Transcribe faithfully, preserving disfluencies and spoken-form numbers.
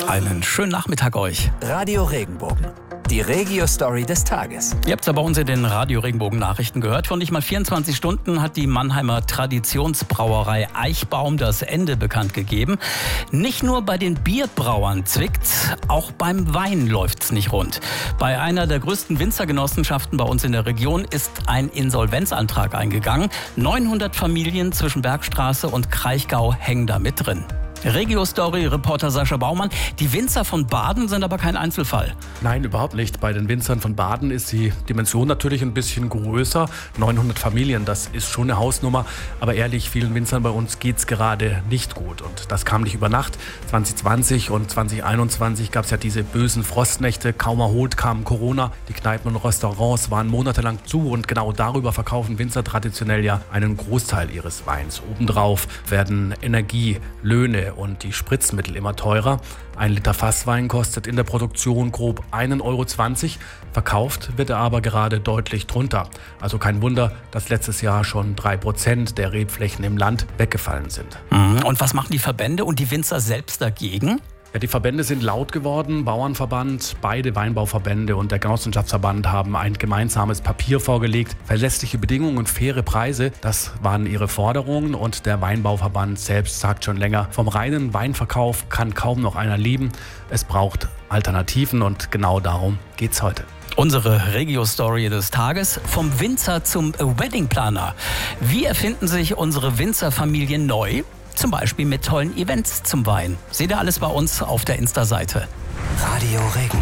Einen schönen Nachmittag euch. Radio Regenbogen, die Regio-Story des Tages. Ihr habt es ja bei uns in den Radio Regenbogen Nachrichten gehört. Vor nicht mal vierundzwanzig Stunden hat die Mannheimer Traditionsbrauerei Eichbaum das Ende bekannt gegeben. Nicht nur bei den Bierbrauern zwickt's, auch beim Wein läuft's nicht rund. Bei einer der größten Winzergenossenschaften bei uns in der Region ist ein Insolvenzantrag eingegangen. neunhundert Familien zwischen Bergstraße und Kraichgau hängen da mit drin. Regio-Story-Reporter Sascha Baumann. Die Winzer von Baden sind aber kein Einzelfall. Nein, überhaupt nicht. Bei den Winzern von Baden ist die Dimension natürlich ein bisschen größer. neunhundert Familien, das ist schon eine Hausnummer. Aber ehrlich, vielen Winzern bei uns geht es gerade nicht gut. Und das kam nicht über Nacht. zwanzig zwanzig und zwanzig einundzwanzig gab es ja diese bösen Frostnächte. Kaum erholt kam Corona. Die Kneipen und Restaurants waren monatelang zu. Und genau darüber verkaufen Winzer traditionell ja einen Großteil ihres Weins. Obendrauf werden Energie, Löhne und die Spritzmittel immer teurer. Ein Liter Fasswein kostet in der Produktion grob einen Euro zwanzig. Verkauft wird er aber gerade deutlich drunter. Also kein Wunder, dass letztes Jahr schon drei Prozent der Rebflächen im Land weggefallen sind. Und was machen die Verbände und die Winzer selbst dagegen? Ja, die Verbände sind laut geworden. Bauernverband, beide Weinbauverbände und der Genossenschaftsverband haben ein gemeinsames Papier vorgelegt. Verlässliche Bedingungen und faire Preise, das waren ihre Forderungen. Und der Weinbauverband selbst sagt schon länger, vom reinen Weinverkauf kann kaum noch einer leben. Es braucht Alternativen und genau darum geht's heute. Unsere Regio-Story des Tages: vom Winzer zum Weddingplaner. Wie erfinden sich unsere Winzerfamilien neu? Zum Beispiel mit tollen Events zum Wein. Seht ihr alles bei uns auf der Insta-Seite. Radio Regenbogen.